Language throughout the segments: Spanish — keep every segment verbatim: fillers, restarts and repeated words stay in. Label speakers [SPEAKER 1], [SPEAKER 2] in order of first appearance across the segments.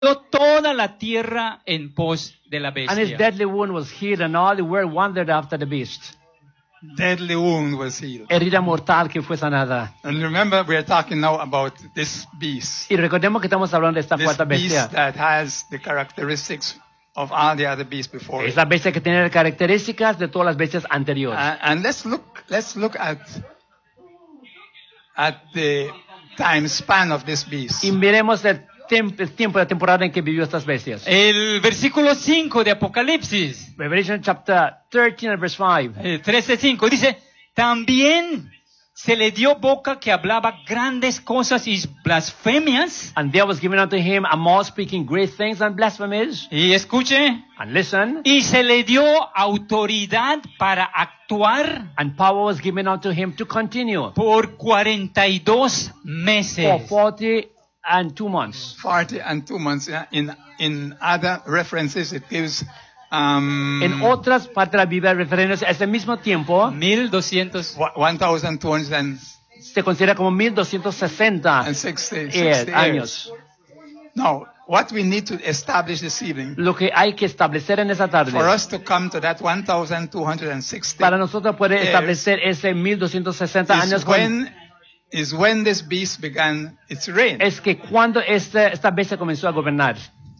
[SPEAKER 1] toda la tierra en pos de la
[SPEAKER 2] And his
[SPEAKER 1] bestia.
[SPEAKER 2] deadly wound was healed, and all the world wandered after the beast.
[SPEAKER 3] Deadly wound was healed.
[SPEAKER 2] Herida mortal que fue sanada.
[SPEAKER 3] And remember, we are talking now about this beast.
[SPEAKER 2] Y recordemos que estamos hablando de esta
[SPEAKER 3] This
[SPEAKER 2] cuarta bestia.
[SPEAKER 3] beast that has the characteristics of all the other beasts before it.
[SPEAKER 2] Es la bestia que tiene las características de todas las bestias anteriores.
[SPEAKER 3] Uh, and let's look, let's look at, at the time span of this beast.
[SPEAKER 2] Y miremos el, tem- el tiempo, la temporada en que vivió estas bestias.
[SPEAKER 1] El versículo cinco de Apocalipsis,
[SPEAKER 2] Revelation chapter thirteen and verse five.
[SPEAKER 1] eh, trece cinco, dice, también se le dio boca que hablaba grandes cosas y blasfemias.
[SPEAKER 2] And there was given unto him a mouth speaking great things and blasphemies.
[SPEAKER 1] Y escuche,
[SPEAKER 2] And listen,
[SPEAKER 1] y se le dio autoridad para actuar
[SPEAKER 2] and power was given unto him to continue
[SPEAKER 1] por cuarenta y dos
[SPEAKER 2] for
[SPEAKER 1] meses.
[SPEAKER 2] forty and two months.
[SPEAKER 3] forty and two months. Yeah. In, in other references, it gives, um,
[SPEAKER 2] En otras partes de la Biblia, refiriéndose a ese mismo tiempo,
[SPEAKER 1] mil doscientos.
[SPEAKER 3] one thousand two hundred
[SPEAKER 2] se considera como mil doscientos sesenta
[SPEAKER 3] sixty
[SPEAKER 2] eh,
[SPEAKER 3] years.
[SPEAKER 2] años.
[SPEAKER 3] Now, what we need to establish this evening,
[SPEAKER 2] Lo que hay que establecer en esa tarde,
[SPEAKER 3] for us to come to that one thousand two hundred sixty,
[SPEAKER 2] para nosotros poder
[SPEAKER 3] years,
[SPEAKER 2] establecer ese mil doscientos sesenta
[SPEAKER 3] is
[SPEAKER 2] años, con-
[SPEAKER 3] when, is when this beast began its reign.
[SPEAKER 2] es que cuando este, esta bestia comenzó a gobernar.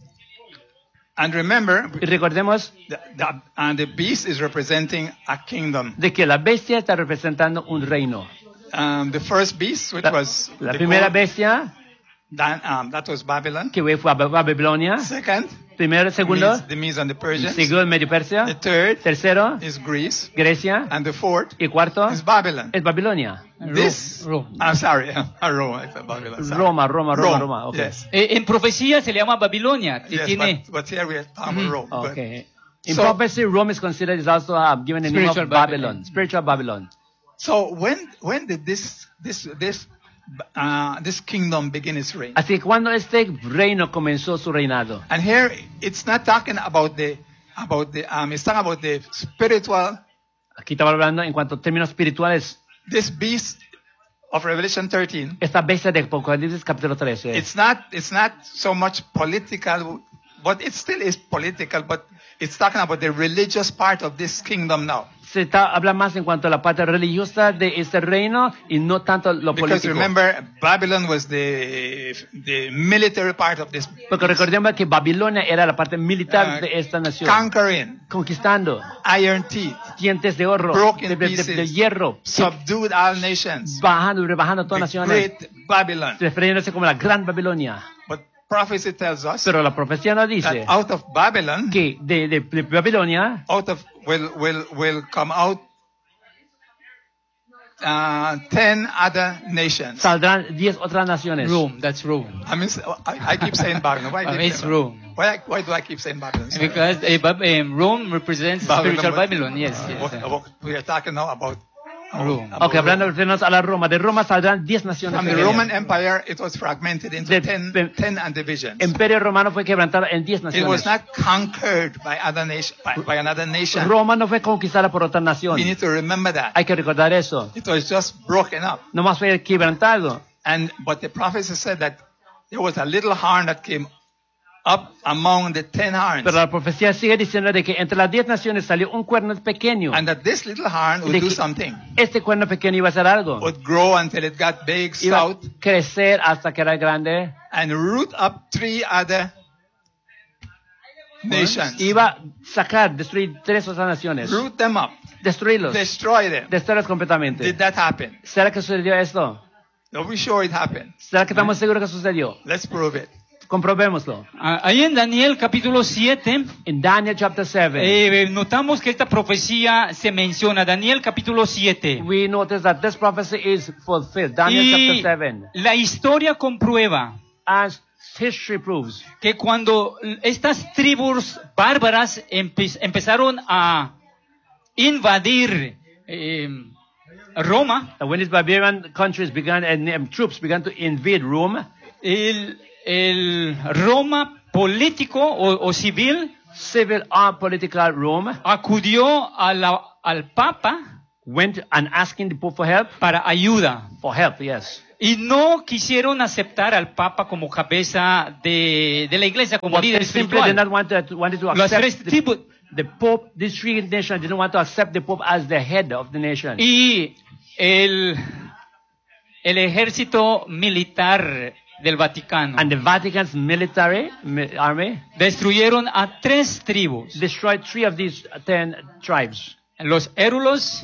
[SPEAKER 3] And remember,
[SPEAKER 2] Y recordemos
[SPEAKER 3] the, the, and the beast is representing a kingdom.
[SPEAKER 2] de que la bestia está representando un reino.
[SPEAKER 3] Um, the first beast, which
[SPEAKER 2] La,
[SPEAKER 3] was
[SPEAKER 2] la
[SPEAKER 3] the
[SPEAKER 2] primera
[SPEAKER 3] gold,
[SPEAKER 2] bestia,
[SPEAKER 3] that, um, that was Babylon.
[SPEAKER 2] que fue a Bab- a Babilonia.
[SPEAKER 3] Second,
[SPEAKER 2] Primero, segundo,
[SPEAKER 3] Medes- the Medes and the Persians.
[SPEAKER 2] segundo, Medio Persia.
[SPEAKER 3] The third
[SPEAKER 2] Tercero,
[SPEAKER 3] is Greece,
[SPEAKER 2] Grecia.
[SPEAKER 3] and the fourth
[SPEAKER 2] Y cuarto,
[SPEAKER 3] is Babylon.
[SPEAKER 2] es Babilonia.
[SPEAKER 3] This,
[SPEAKER 1] Rome.
[SPEAKER 3] I'm sorry, uh, Rome. I said Babylon. Sorry.
[SPEAKER 2] Roma, Roma, Roma, Roma. Okay.
[SPEAKER 3] Yes,
[SPEAKER 1] Eh, en profecía se le llama Babilonia. que
[SPEAKER 3] yes,
[SPEAKER 1] tiene,
[SPEAKER 3] but, but here we are talking about Rome. but-
[SPEAKER 2] Okay. In
[SPEAKER 3] So-
[SPEAKER 2] prophecy, Rome is considered is also uh, given the name of
[SPEAKER 1] Spiritual
[SPEAKER 2] Babylon,
[SPEAKER 1] Babylon.
[SPEAKER 2] spiritual Babylon.
[SPEAKER 3] So when when did this this this uh, this kingdom begin its reign?
[SPEAKER 2] Así que cuando este reino comenzó su reinado,
[SPEAKER 3] And here it's not talking about the about the um it's talking about the spiritual.
[SPEAKER 2] aquí estaba hablando en cuanto a términos espirituales,
[SPEAKER 3] This beast of Revelation thirteen.
[SPEAKER 2] esta bestia de Apocalipsis capítulo trece,
[SPEAKER 3] It's not it's not so much political, but it still is political. But it's talking about the religious part of this kingdom now.
[SPEAKER 2] se está, habla más en cuanto a la parte religiosa de este reino y no tanto lo
[SPEAKER 3] Because
[SPEAKER 2] político.
[SPEAKER 3] remember, Babylon was the the military part of this.
[SPEAKER 2] Porque recordemos que Babilonia era la parte militar
[SPEAKER 3] Uh,
[SPEAKER 2] de esta nación,
[SPEAKER 3] Conquering,
[SPEAKER 2] conquistando
[SPEAKER 3] iron teeth,
[SPEAKER 2] dientes de oro,
[SPEAKER 3] Broken
[SPEAKER 2] de, de- de-
[SPEAKER 3] pieces.
[SPEAKER 2] de hierro,
[SPEAKER 3] subdued all nations.
[SPEAKER 2] bajando y rebajando
[SPEAKER 3] The
[SPEAKER 2] todas las naciones,
[SPEAKER 3] great Babylon.
[SPEAKER 2] refiriéndose como la gran Babilonia.
[SPEAKER 3] But prophecy tells us
[SPEAKER 2] Pero la profecía nos dice
[SPEAKER 3] that out of Babylon,
[SPEAKER 2] que de, de- de Babilonia
[SPEAKER 3] out of will will will come out uh, ten other nations.
[SPEAKER 2] saldrán diez otras naciones.
[SPEAKER 1] Rome, that's Rome.
[SPEAKER 3] I mean, I, I keep saying Babylon. Why, do
[SPEAKER 1] Uh,
[SPEAKER 3] you
[SPEAKER 1] it's
[SPEAKER 3] say
[SPEAKER 1] Rome.
[SPEAKER 3] Babylon? Why, why do I keep saying Babylon?
[SPEAKER 1] Because eh, Bab- eh, Rome represents
[SPEAKER 3] Babylon,
[SPEAKER 1] spiritual
[SPEAKER 3] but-
[SPEAKER 1] Babylon, yes.
[SPEAKER 3] Uh,
[SPEAKER 1] yes.
[SPEAKER 3] what- what- we are talking now about
[SPEAKER 1] Rome.
[SPEAKER 3] about
[SPEAKER 2] Ok, hablando
[SPEAKER 3] Rome.
[SPEAKER 2] refiriéndonos a la Roma. De Roma saldrán diez naciones.
[SPEAKER 3] From the
[SPEAKER 2] pequeñas.
[SPEAKER 3] Roman Empire, it was fragmented into
[SPEAKER 2] The-
[SPEAKER 3] ten,
[SPEAKER 2] the-
[SPEAKER 3] ten and divisions.
[SPEAKER 2] El imperio romano fue quebrantado en diez
[SPEAKER 3] It was
[SPEAKER 2] naciones.
[SPEAKER 3] not conquered by other nation, by, by another nation.
[SPEAKER 2] Roma no fue conquistada por otra nación.
[SPEAKER 3] We need to remember that.
[SPEAKER 2] Hay que recordar eso.
[SPEAKER 3] It was just broken up.
[SPEAKER 2] Nomás fue quebrantado.
[SPEAKER 3] And but the prophecy said that there was a little horn that came up among the ten horns,
[SPEAKER 2] Pero la profecía sigue diciendo de que entre las diez naciones salió un cuerno pequeño.
[SPEAKER 3] and that this little horn would
[SPEAKER 2] De
[SPEAKER 3] do
[SPEAKER 2] que
[SPEAKER 3] something.
[SPEAKER 2] este cuerno pequeño iba a hacer algo.
[SPEAKER 3] Would grow until it got big,
[SPEAKER 2] Iba a
[SPEAKER 3] stout,
[SPEAKER 2] crecer hasta que era grande.
[SPEAKER 3] and root up three other nations.
[SPEAKER 2] Iba a sacar, destruir tres otras naciones.
[SPEAKER 3] Root them up,
[SPEAKER 2] Destruirlos.
[SPEAKER 3] destroy them.
[SPEAKER 2] Destruirlos completamente.
[SPEAKER 3] Did that happen?
[SPEAKER 2] ¿Será que sucedió esto?
[SPEAKER 3] Are we sure it happened?
[SPEAKER 2] ¿Será que estamos seguros que sucedió?
[SPEAKER 3] Let's prove it.
[SPEAKER 2] Comprobémoslo.
[SPEAKER 1] Ah, ahí en Daniel capítulo siete,
[SPEAKER 2] En Daniel chapter seven,
[SPEAKER 1] eh, notamos que esta profecía se menciona. Daniel capítulo siete.
[SPEAKER 2] we notice that this prophecy is fulfilled. Daniel
[SPEAKER 1] Y
[SPEAKER 2] chapter seven.
[SPEAKER 1] la historia comprueba
[SPEAKER 2] As history proves,
[SPEAKER 1] que cuando estas tribus bárbaras empe- empezaron a invadir eh, Roma,
[SPEAKER 2] that when these barbarian countries began and um, troops began to invade Rome,
[SPEAKER 1] el, el Roma político o, o civil
[SPEAKER 2] civil or political Rome
[SPEAKER 1] acudió a la- al Papa
[SPEAKER 2] went and asking the Pope for help.
[SPEAKER 1] para ayuda.
[SPEAKER 2] For help, yes.
[SPEAKER 1] Y no quisieron aceptar al Papa como cabeza de, de la iglesia, como
[SPEAKER 2] But
[SPEAKER 1] líder
[SPEAKER 2] they simply did
[SPEAKER 1] espiritual.
[SPEAKER 2] not want to, wanted to
[SPEAKER 1] Las tres
[SPEAKER 2] accept the,
[SPEAKER 1] tribus.
[SPEAKER 2] the Pope. These three nations didn't want to accept the Pope as the head of the nation.
[SPEAKER 1] Y el, el ejército militar del Vaticano
[SPEAKER 2] And the Vatican's military mi- army
[SPEAKER 1] destruyeron a tres tribus.
[SPEAKER 2] destroyed three of these ten tribes.
[SPEAKER 1] Los érulos,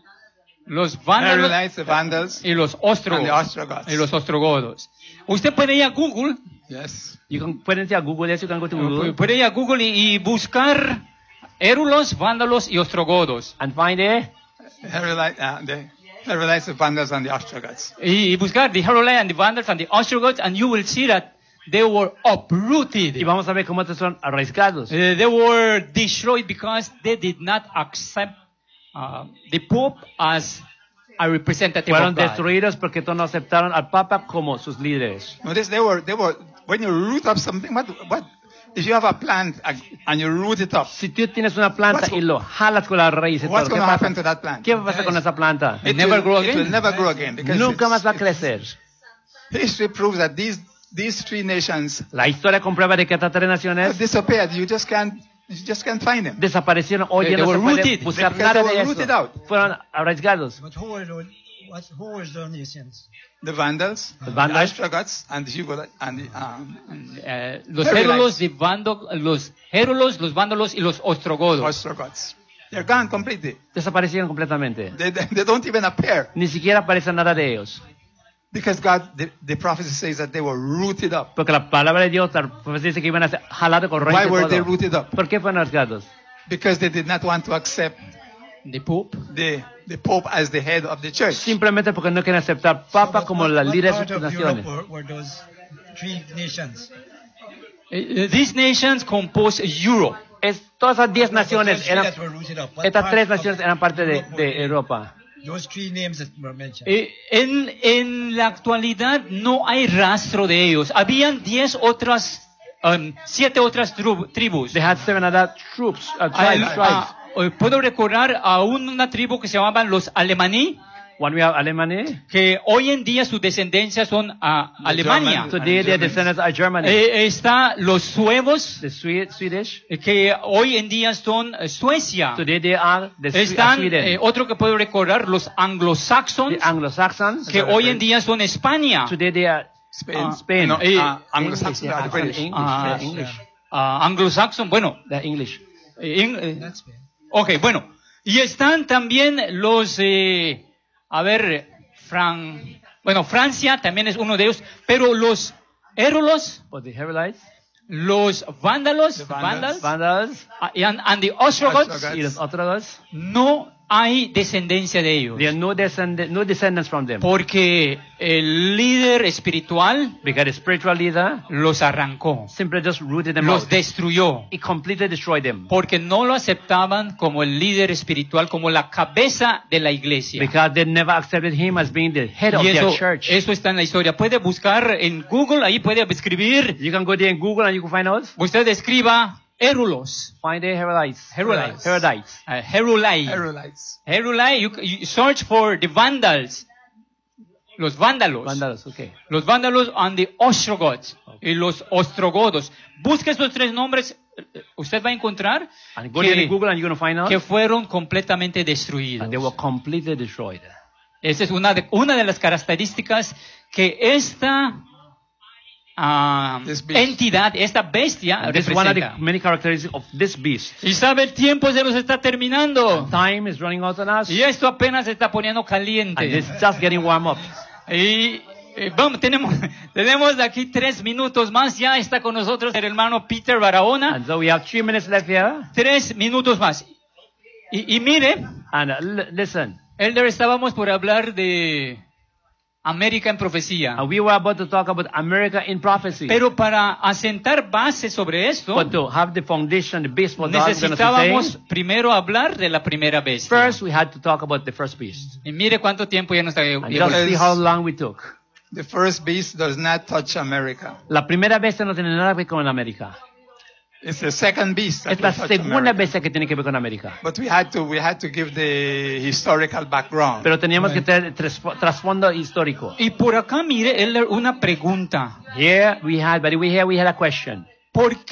[SPEAKER 1] los vándalos
[SPEAKER 3] Herodites, the Vandals.
[SPEAKER 1] y los
[SPEAKER 3] And the
[SPEAKER 1] óstrogos.
[SPEAKER 3] Ostrogoths.
[SPEAKER 1] Y los ostrogodos. Usted puede ir a Google,
[SPEAKER 3] Yes.
[SPEAKER 2] You can put into Google this. You can go to Google
[SPEAKER 1] puede ir a Google y, y buscar érulos, vándalos y ostrogodos.
[SPEAKER 2] and find it.
[SPEAKER 3] Herolite, uh, the Herodites, the Vandals, and the Ostrogoths.
[SPEAKER 1] Y, y buscar the Herodites and the Vandals and the Ostrogoths, and you will see that they were uprooted.
[SPEAKER 2] Y vamos a ver cómo estos son arraigados.
[SPEAKER 1] Uh, they were destroyed because they did not accept uh, the Pope as a representative
[SPEAKER 2] Fueron
[SPEAKER 1] of God.
[SPEAKER 2] destruidos porque estos no aceptaron al Papa como sus líderes.
[SPEAKER 3] Notice they were, they were, when you root up something, what, what, if you have a plant and- and you root it up,
[SPEAKER 2] Si tú tienes una planta
[SPEAKER 3] What's-
[SPEAKER 2] y lo jalas con la raíz, y
[SPEAKER 3] what's
[SPEAKER 2] todo, ¿qué
[SPEAKER 3] going to happen
[SPEAKER 2] pasa?
[SPEAKER 3] to that plant?
[SPEAKER 2] ¿Qué pasa con esa planta?
[SPEAKER 3] It
[SPEAKER 1] never
[SPEAKER 3] will,
[SPEAKER 1] grow
[SPEAKER 3] it
[SPEAKER 1] again.
[SPEAKER 3] will never grow again. Because
[SPEAKER 2] Nunca
[SPEAKER 3] it's-
[SPEAKER 2] más va a
[SPEAKER 3] it's-
[SPEAKER 2] crecer.
[SPEAKER 3] History proves that these, these three nations
[SPEAKER 2] La historia comprueba de que estas tres
[SPEAKER 3] have
[SPEAKER 2] naciones
[SPEAKER 3] disappeared. You just can't, you just can't find them.
[SPEAKER 2] desaparecieron. Hoy
[SPEAKER 1] They-
[SPEAKER 2] día no
[SPEAKER 1] they
[SPEAKER 2] se
[SPEAKER 1] were
[SPEAKER 2] puede
[SPEAKER 1] rooted.
[SPEAKER 2] buscar
[SPEAKER 3] Because
[SPEAKER 2] nada
[SPEAKER 3] they
[SPEAKER 2] de
[SPEAKER 3] were
[SPEAKER 2] eso.
[SPEAKER 3] rooted out.
[SPEAKER 2] Fueron arraigados.
[SPEAKER 4] But who were the, what, who was the nations?
[SPEAKER 3] The Vandals,
[SPEAKER 2] The Vandals.
[SPEAKER 3] the Ostrogoths, and the Hugo, and the, um,
[SPEAKER 1] Eh, los
[SPEAKER 3] Herodites.
[SPEAKER 1] érulos, the vando- los érulos, los vándalos y los ostrogodos.
[SPEAKER 3] Ostrogoths. They're gone completely.
[SPEAKER 2] Desaparecieron completamente.
[SPEAKER 3] They, they, they don't even appear
[SPEAKER 2] Ni siquiera aparece nada de ellos.
[SPEAKER 3] because God, the, the prophecy says that they were rooted up.
[SPEAKER 2] Porque la palabra de Dios la profecía dice que iban a ser jalados con raíz
[SPEAKER 3] Why
[SPEAKER 2] y
[SPEAKER 3] were
[SPEAKER 2] todo.
[SPEAKER 3] they rooted up?
[SPEAKER 2] ¿Por qué fueron arraigados?
[SPEAKER 3] Because they did not want to accept
[SPEAKER 1] The Pope.
[SPEAKER 3] the, the Pope as the head of the church.
[SPEAKER 2] Simplemente porque no quieren aceptar Papa
[SPEAKER 4] What-
[SPEAKER 2] como
[SPEAKER 4] what-
[SPEAKER 2] la
[SPEAKER 4] what
[SPEAKER 2] líder de
[SPEAKER 4] part
[SPEAKER 2] sus
[SPEAKER 4] of Europe
[SPEAKER 2] naciones.
[SPEAKER 4] were, were those three nations?
[SPEAKER 1] Eh, These nations compose Europe.
[SPEAKER 2] Es, todas esas diez
[SPEAKER 4] Those
[SPEAKER 2] naciones
[SPEAKER 4] three
[SPEAKER 2] eran,
[SPEAKER 4] that were rooted up. What
[SPEAKER 2] estas
[SPEAKER 4] part
[SPEAKER 2] tres
[SPEAKER 4] of
[SPEAKER 2] naciones eran parte de,
[SPEAKER 4] Europe were
[SPEAKER 2] de
[SPEAKER 4] they?
[SPEAKER 2] Europa.
[SPEAKER 4] Those three names that were mentioned.
[SPEAKER 1] Eh, en, en la actualidad no hay rastro de ellos. Habían diez otras, um, siete otras tru- tribus.
[SPEAKER 2] They had seven other troops, uh,
[SPEAKER 1] Ah,
[SPEAKER 2] tribes,
[SPEAKER 1] el-
[SPEAKER 2] tribes.
[SPEAKER 1] ah, eh, puedo recordar a una tribu que se llamaban los alemaní,
[SPEAKER 2] One we have Alemania.
[SPEAKER 1] que hoy en día sus descendencias son a Alemania.
[SPEAKER 3] German.
[SPEAKER 2] Today their descendants are Germany.
[SPEAKER 1] Eh, está los suevos,
[SPEAKER 2] The Swe- Swedish.
[SPEAKER 1] eh, que hoy en día son eh, Suecia.
[SPEAKER 2] Today they are the Swe- uh,
[SPEAKER 1] Están,
[SPEAKER 2] Sweden.
[SPEAKER 1] eh, otro que puedo recordar, los anglo-saxons,
[SPEAKER 2] The Anglo-Saxons.
[SPEAKER 1] que hoy en día son España.
[SPEAKER 2] Today they are
[SPEAKER 3] Spain.
[SPEAKER 1] Ah,
[SPEAKER 2] Spain.
[SPEAKER 3] No,
[SPEAKER 1] Eh,
[SPEAKER 3] uh, Anglo-Saxon
[SPEAKER 2] English,
[SPEAKER 3] are the
[SPEAKER 2] actually
[SPEAKER 3] British.
[SPEAKER 2] English,
[SPEAKER 1] Ah,
[SPEAKER 2] yeah, English.
[SPEAKER 1] Ah, anglo-saxon, bueno,
[SPEAKER 2] They're English.
[SPEAKER 1] eh, en- eh,
[SPEAKER 4] That's Spain.
[SPEAKER 1] ok, bueno. Y están también los, eh, a ver, Fran, bueno, Francia también es uno de ellos, pero los érulos,
[SPEAKER 2] But the Hebrides,
[SPEAKER 1] los vándalos,
[SPEAKER 3] The Vandals.
[SPEAKER 1] vandals,
[SPEAKER 2] Vandals,
[SPEAKER 1] ah, y and, and the Ostrogoths,
[SPEAKER 3] Ostrogoths.
[SPEAKER 2] y los otros,
[SPEAKER 1] no hay descendencia de ellos.
[SPEAKER 2] there are no, descend- no descendants from them.
[SPEAKER 1] Porque el líder espiritual
[SPEAKER 2] Because the spiritual leader
[SPEAKER 1] los arrancó,
[SPEAKER 2] simply just rooted them
[SPEAKER 1] los
[SPEAKER 2] out.
[SPEAKER 1] destruyó,
[SPEAKER 2] He completely destroyed them.
[SPEAKER 1] porque no lo aceptaban como el líder espiritual, como la cabeza de la iglesia.
[SPEAKER 2] Because they never accepted him as being the head of
[SPEAKER 1] Y eso,
[SPEAKER 2] their church.
[SPEAKER 1] eso está en la historia. Puede buscar en Google, ahí puede escribir,
[SPEAKER 2] You can go there in Google and you can find out.
[SPEAKER 1] usted escriba érulos,
[SPEAKER 2] Find the Hebrides.
[SPEAKER 1] Hebrides.
[SPEAKER 2] Hebrides.
[SPEAKER 1] uh, Herulai.
[SPEAKER 3] Herodites.
[SPEAKER 1] Herulai, you, you search for the Vandals, los vándalos.
[SPEAKER 2] Vandals, okay.
[SPEAKER 1] Los vándalos and the Ostrogoths. Y los ostrogodos. Busque esos tres nombres, eh, usted va a encontrar
[SPEAKER 2] And go there
[SPEAKER 1] que,
[SPEAKER 2] in Google and you're going to find out.
[SPEAKER 1] que fueron completamente destruidos.
[SPEAKER 2] And they were completely destroyed.
[SPEAKER 1] Esa es una de, una de las características que esta ah,
[SPEAKER 3] This beast.
[SPEAKER 1] entidad, esta bestia
[SPEAKER 2] And this is one of the
[SPEAKER 1] representa.
[SPEAKER 2] many characteristics of this beast.
[SPEAKER 1] Y sabe, el tiempo se nos está terminando.
[SPEAKER 2] Time is running out on us.
[SPEAKER 1] Y esto apenas se está poniendo
[SPEAKER 2] And
[SPEAKER 1] caliente.
[SPEAKER 2] it's just getting warm up.
[SPEAKER 1] Y eh, vamos, tenemos, tenemos aquí tres minutos más. Ya está con nosotros el hermano Peter Barahona.
[SPEAKER 2] And so we have three minutes left here.
[SPEAKER 1] Tres minutos más. Y, y mire,
[SPEAKER 2] And uh, l- listen,
[SPEAKER 1] Elder, estábamos por hablar de América en profecía.
[SPEAKER 2] uh, we were about to talk about America in prophecy.
[SPEAKER 1] Pero para asentar base sobre esto,
[SPEAKER 2] But to have the foundation, the base for that, we're going to
[SPEAKER 1] necesitábamos
[SPEAKER 2] say,
[SPEAKER 1] primero hablar de la primera bestia.
[SPEAKER 2] first we had to talk about the first beast.
[SPEAKER 1] Y mire cuánto tiempo ya nos está
[SPEAKER 2] And
[SPEAKER 1] llevando.
[SPEAKER 2] just see how long we took.
[SPEAKER 3] The first beast does not touch America.
[SPEAKER 2] La primera bestia no tiene nada que ver con América.
[SPEAKER 3] It's the second beast. that
[SPEAKER 2] Es la
[SPEAKER 3] will touch
[SPEAKER 2] segunda
[SPEAKER 3] America.
[SPEAKER 2] bestia que tiene que ver con América.
[SPEAKER 3] But we had to we had to give the historical background.
[SPEAKER 2] Pero teníamos que tener trasfo- trasfondo histórico.
[SPEAKER 1] Y por acá, mire, él- una pregunta.
[SPEAKER 2] Here we had, but we here we had a question.
[SPEAKER 1] ¿Por